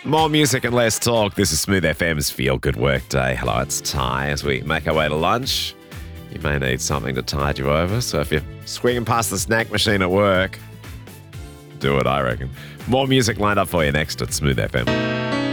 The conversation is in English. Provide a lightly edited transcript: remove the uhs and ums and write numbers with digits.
More music and less talk. This is Smooth FM's Feel Good Work Day. Hello, it's Ty. As we make our way to lunch, you may need something to tide you over. So if you're swinging past the snack machine at work, do it, I reckon. More music lined up for you next at Smooth FM.